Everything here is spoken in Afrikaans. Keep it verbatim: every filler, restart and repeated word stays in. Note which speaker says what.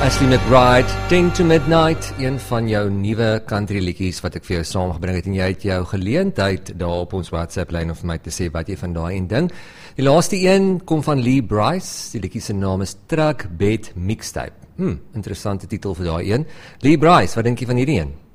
Speaker 1: Ashley McBride, ten to midnight, een van jou nuwe country liedjies wat ek vir jou saamgebring het, en jy het jou geleentheid daar op ons WhatsApp-lyn om vir my te sê wat jy van daai een ding. Die laaste een kom van Lee Brice, die liedjie se naam is Truck Bed Mixtape. Hmm, interessante titel vir daai een. Lee Brice, wat dink jy van hierdie een?